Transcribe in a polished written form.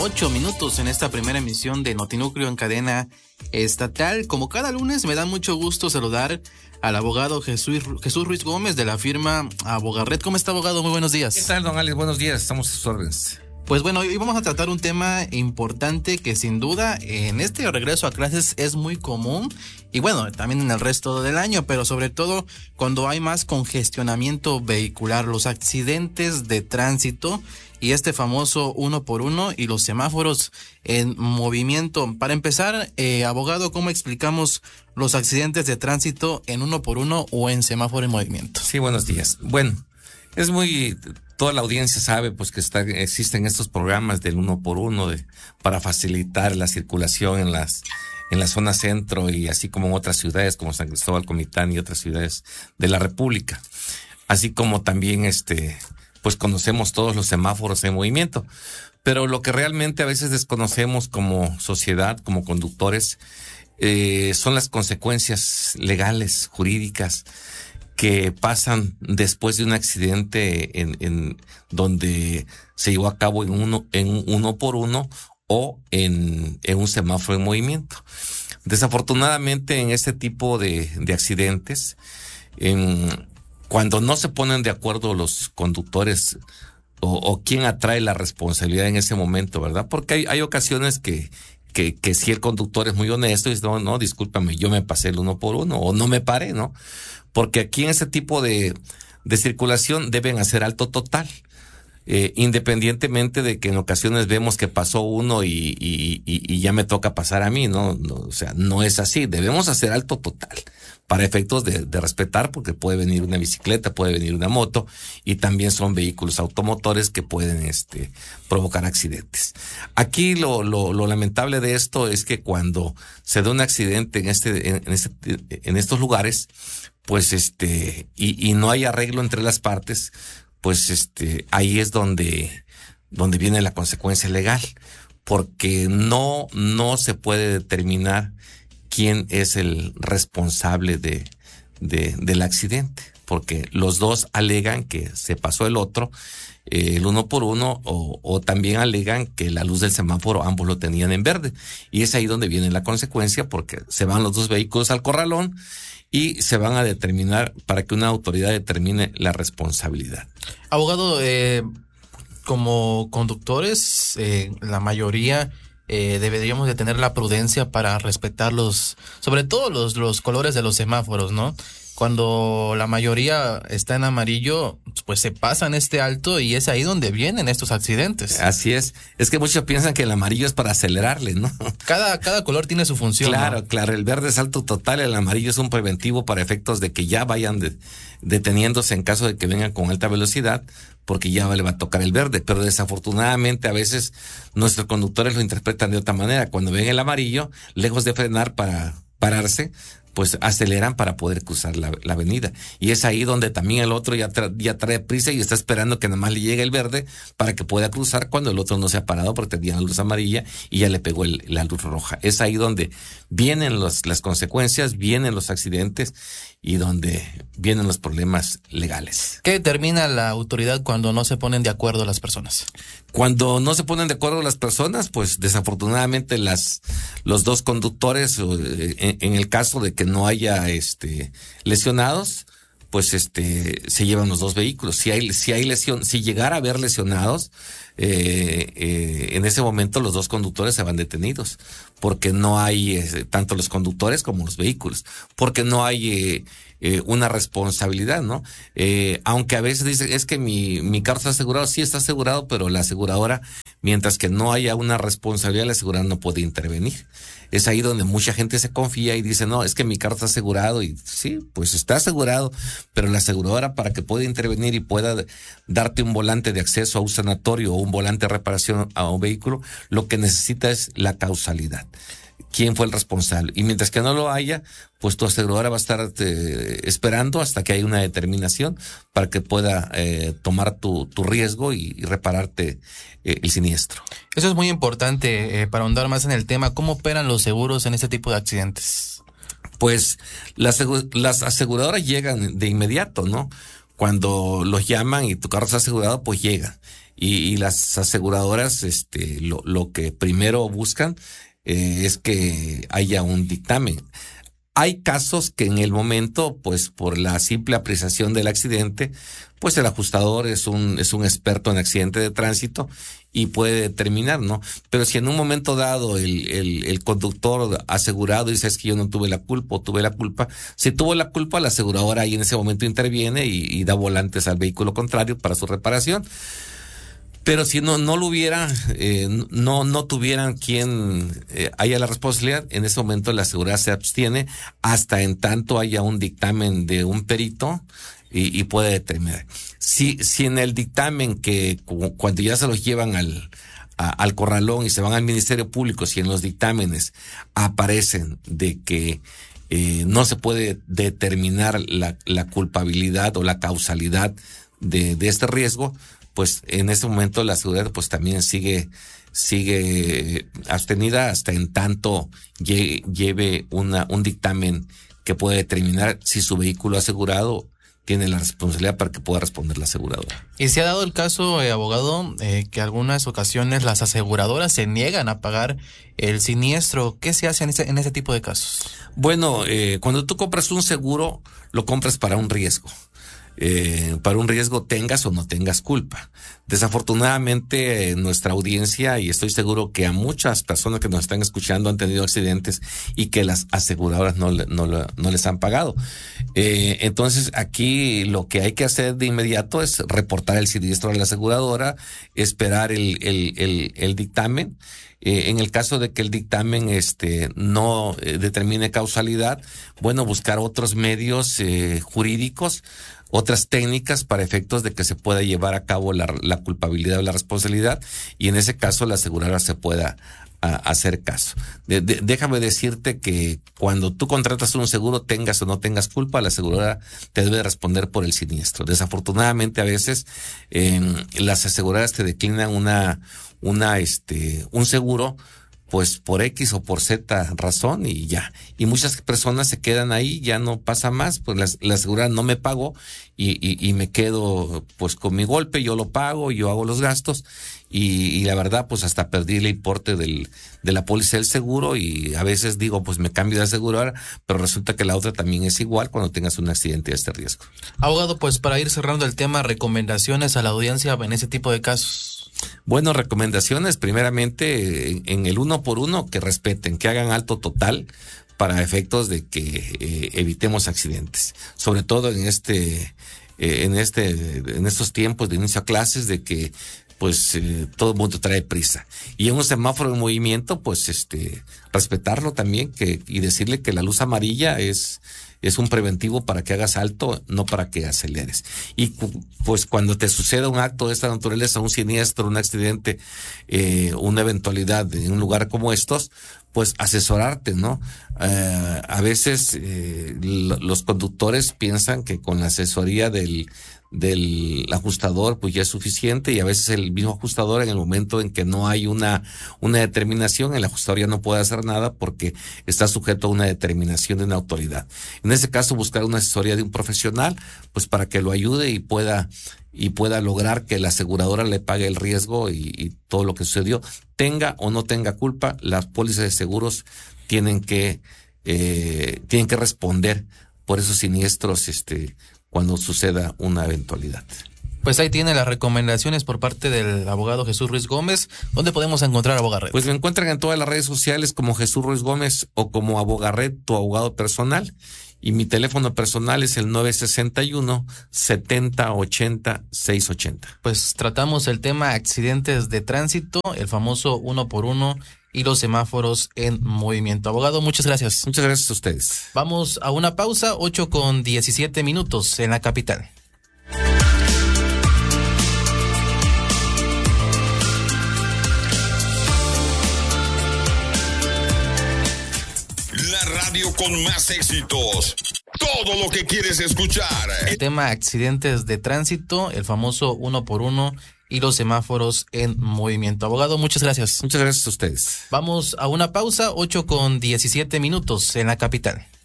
8 minutos en esta primera emisión de Notinúcleo en cadena estatal. Como cada lunes, me da mucho gusto saludar al abogado Jesús Ruiz Gómez de la firma Abogarred. ¿Cómo está, abogado? Muy buenos días. ¿Qué tal, don Alex? Buenos días, estamos a sus órdenes. Pues bueno, hoy vamos a tratar un tema importante que sin duda en este regreso a clases es muy común y bueno, también en el resto del año, pero sobre todo cuando hay más congestionamiento vehicular, los accidentes de tránsito y este famoso 1x1 y los semáforos en movimiento. Para empezar, abogado, ¿cómo explicamos los accidentes de tránsito en 1x1 o en semáforo en movimiento? Sí, buenos días. Bueno, toda la audiencia sabe pues que existen estos programas del 1x1 para facilitar la circulación en la zona centro y así como en otras ciudades como San Cristóbal, Comitán y otras ciudades de la República. Así como también pues conocemos todos los semáforos en movimiento. Pero lo que realmente a veces desconocemos como sociedad, como conductores, son las consecuencias legales, jurídicas, que pasan después de un accidente en donde se llevó a cabo en un 1x1 o en un semáforo en movimiento. Desafortunadamente, en este tipo de accidentes, cuando no se ponen de acuerdo los conductores o quién atrae la responsabilidad en ese momento, ¿verdad? Porque hay ocasiones que si el conductor es muy honesto y dice, no, discúlpame, yo me pasé el 1x1 o no me paré, ¿no? Porque aquí en ese tipo de circulación deben hacer alto total, independientemente de que en ocasiones vemos que pasó uno y ya me toca pasar a mí, ¿no? O sea, no es así, debemos hacer alto total para efectos de respetar, porque puede venir una bicicleta, puede venir una moto y también son vehículos automotores que pueden provocar accidentes. Aquí lo lamentable de esto es que cuando se da un accidente en estos lugares, pues y no hay arreglo entre las partes, pues ahí es donde viene la consecuencia legal, porque no se puede determinar quién es el responsable del accidente, porque los dos alegan que se pasó el otro, el 1x1, o también alegan que la luz del semáforo ambos lo tenían en verde, y es ahí donde viene la consecuencia, porque se van los dos vehículos al corralón y se van a determinar para que una autoridad determine la responsabilidad. Abogado, como conductores, la mayoría deberíamos de tener la prudencia para respetar sobre todo los colores de los semáforos, ¿no? Cuando la mayoría está en amarillo, pues se pasan alto y es ahí donde vienen estos accidentes. Así es que muchos piensan que el amarillo es para acelerarle, ¿no? Cada color tiene su función. Claro, ¿no? Claro, el verde es alto total, el amarillo es un preventivo para efectos de que ya vayan deteniéndose en caso de que vengan con alta velocidad, porque ya le va a tocar el verde, pero desafortunadamente a veces nuestros conductores lo interpretan de otra manera. Cuando ven el amarillo, lejos de frenar para pararse, pues aceleran para poder cruzar la avenida. Y es ahí donde también el otro ya trae prisa y está esperando que nada más le llegue el verde para que pueda cruzar, cuando el otro no se ha parado porque tenía la luz amarilla y ya le pegó la luz roja. Es ahí donde vienen las consecuencias, vienen los accidentes y donde vienen los problemas legales. ¿Qué determina la autoridad cuando no se ponen de acuerdo las personas? Cuando no se ponen de acuerdo las personas, pues desafortunadamente los dos conductores, en el caso de que no haya lesionados, pues se llevan los dos vehículos. Si llegara a haber lesionados, en ese momento los dos conductores se van detenidos, porque no hay tanto los conductores como los vehículos, porque no hay una responsabilidad, ¿no? Aunque a veces dicen, es que mi carro está asegurado. Sí está asegurado, pero la aseguradora, mientras que no haya una responsabilidad, la aseguradora no puede intervenir. Es ahí donde mucha gente se confía y dice, no, es que mi carro está asegurado. Y sí, pues está asegurado, pero la aseguradora, para que pueda intervenir y pueda darte un volante de acceso a un sanatorio o un volante de reparación a un vehículo, lo que necesita es la causalidad. ¿Quién fue el responsable? Y mientras que no lo haya, pues tu aseguradora va a estar esperando hasta que haya una determinación para que pueda tomar tu riesgo y repararte el siniestro. Eso es muy importante para ahondar más en el tema. ¿Cómo operan los seguros en este tipo de accidentes? Pues las aseguradoras llegan de inmediato, ¿no? Cuando los llaman y tu carro está asegurado, pues llegan. y las aseguradoras, lo que primero buscan es que haya un dictamen. Hay casos que en el momento, pues por la simple apreciación del accidente, pues el ajustador es un experto en accidente de tránsito y puede determinar, ¿no? Pero si en un momento dado el conductor asegurado dice es que yo no tuve la culpa o tuve la culpa, si tuvo la culpa, la aseguradora ahí en ese momento interviene y da volantes al vehículo contrario para su reparación. Pero si no lo hubiera, no tuvieran quien haya la responsabilidad, en ese momento la aseguradora se abstiene hasta en tanto haya un dictamen de un perito y puede determinar. Si en el dictamen que cuando ya se los llevan al corralón y se van al Ministerio Público, si en los dictámenes aparecen de que no se puede determinar la culpabilidad o la causalidad de este riesgo, pues en ese momento la aseguradora pues también sigue abstenida hasta en tanto lleve un dictamen que puede determinar si su vehículo asegurado tiene la responsabilidad para que pueda responder la aseguradora. Y se ha dado el caso, abogado, que algunas ocasiones las aseguradoras se niegan a pagar el siniestro. ¿Qué se hace en ese tipo de casos? Bueno, cuando tú compras un seguro, lo compras para un riesgo. Para un riesgo tengas o no tengas culpa. Desafortunadamente nuestra audiencia, y estoy seguro que a muchas personas que nos están escuchando han tenido accidentes y que las aseguradoras no les han pagado. Entonces aquí lo que hay que hacer de inmediato es reportar el siniestro a la aseguradora, esperar el dictamen. En el caso de que el dictamen no determine causalidad, bueno, buscar otros medios jurídicos, otras técnicas para efectos de que se pueda llevar a cabo la culpabilidad o la responsabilidad, y en ese caso la aseguradora se pueda hacer caso. Déjame decirte que cuando tú contratas un seguro, tengas o no tengas culpa, la aseguradora te debe responder por el siniestro. Desafortunadamente a veces las aseguradoras te declinan un seguro pues por X o por Z razón y ya. Y muchas personas se quedan ahí, ya no pasa más, pues la aseguradora no me pagó y me quedo pues con mi golpe, yo lo pago, yo hago los gastos y la verdad pues hasta perdí el importe de la póliza del seguro y a veces digo pues me cambio de aseguradora, pero resulta que la otra también es igual cuando tengas un accidente de este riesgo. Abogado, pues para ir cerrando el tema, recomendaciones a la audiencia en ese tipo de casos. Bueno, recomendaciones, primeramente en el 1x1 que respeten, que hagan alto total para efectos de que evitemos accidentes, sobre todo en estos tiempos de inicio a clases de que pues todo el mundo trae prisa. Y en un semáforo en movimiento, pues respetarlo también y decirle que la luz amarilla es un preventivo para que hagas alto, no para que aceleres. Y pues cuando te suceda un acto de esta naturaleza, un siniestro, un accidente, una eventualidad en un lugar como estos, pues asesorarte, ¿no? A veces los conductores piensan que con la asesoría del ajustador pues ya es suficiente y a veces el mismo ajustador en el momento en que no hay una determinación, el ajustador ya no puede hacer nada porque está sujeto a una determinación de una autoridad. En ese caso buscar una asesoría de un profesional pues para que lo ayude y pueda lograr que la aseguradora le pague el riesgo y todo lo que sucedió, tenga o no tenga culpa, las pólizas de seguros tienen que responder por esos siniestros cuando suceda una eventualidad. Pues ahí tiene las recomendaciones por parte del abogado Jesús Ruiz Gómez. ¿Dónde podemos encontrar a Abogarret? Pues me encuentran en todas las redes sociales como Jesús Ruiz Gómez o como Abogarret, tu abogado personal. Y mi teléfono personal es el 961-7080-680. Pues tratamos el tema accidentes de tránsito, el famoso 1x1 y los semáforos en movimiento. Abogado, muchas gracias. Muchas gracias a ustedes. Vamos a una pausa, 8:17 en la capital. La radio con más éxitos. Todo lo que quieres escuchar. El tema accidentes de tránsito, el famoso 1x1 y los semáforos en movimiento. Abogado, muchas gracias. Muchas gracias a ustedes. Vamos a una pausa, 8:17 en la capital.